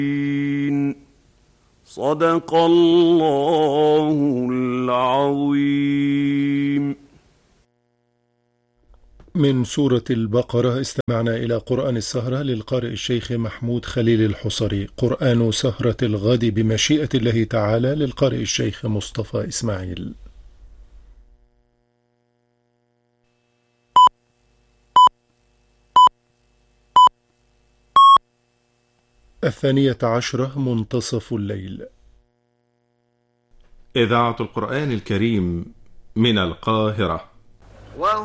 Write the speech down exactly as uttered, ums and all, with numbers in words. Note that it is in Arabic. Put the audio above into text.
صدق الله العظيم. من سورة البقرة استمعنا إلى قرآن السهرة للقارئ الشيخ محمود خليل الحصري. قرآن سهرة الغد بمشيئة الله تعالى للقارئ الشيخ مصطفى إسماعيل. الثانية عشرة منتصف الليل. إذاعة القرآن الكريم من القاهرة.